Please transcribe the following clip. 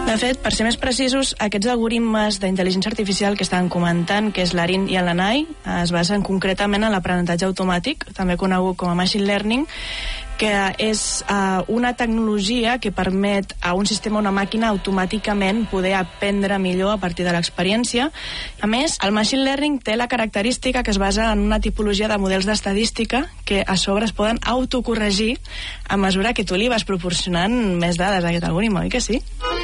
De fet, per ser més precisos, aquests algoritmes d'intel·ligència artificial que estan comentant, que és l'ARIN i l'ANAI, es basen concretament en l'aprenentatge automàtic, també conegut com a machine learning, que és una tecnologia que permet a un sistema o una màquina automàticament poder aprendre millor a partir de l'experiència. A més, el machine learning té la característica que es basa en una tipologia de models d'estadística que a sobre es poden autocorregir a mesura que tu li vas proporcionant més dades a aquest algoritme, oi que sí?